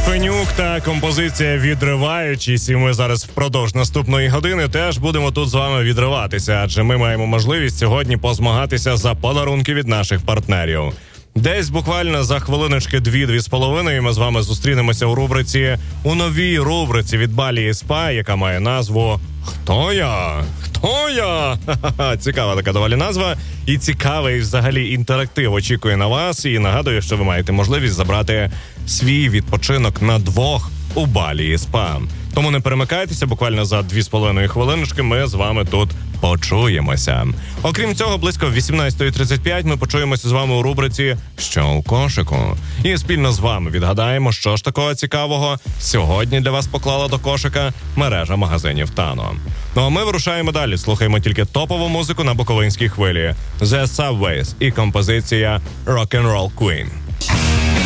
Парфенюк та композиція «Відриваючись». І ми зараз впродовж наступної години теж будемо тут з вами відриватися, адже ми маємо можливість сьогодні позмагатися за подарунки від наших партнерів. Десь буквально за хвилиночки 2-2,5 ми з вами зустрінемося у новій рубриці від Балі і Спа, яка має назву «Хто я? Хто я?» Цікава така доволі назва і цікавий взагалі інтерактив очікує на вас. І нагадую, що ви маєте можливість забрати свій відпочинок на двох у Балі і Спа. Тому не перемикайтеся, буквально за 2,5 хвилиночки ми з вами тут почуємося. Окрім цього, близько 18:35 ми почуємося з вами у рубриці «Що у кошику?». І спільно з вами відгадаємо, що ж такого цікавого сьогодні для вас поклала до кошика мережа магазинів Тано. Ну а ми вирушаємо далі, слухаємо тільки топову музику на буковинській хвилі. The Subways і композиція «Rock'n'Roll Queen».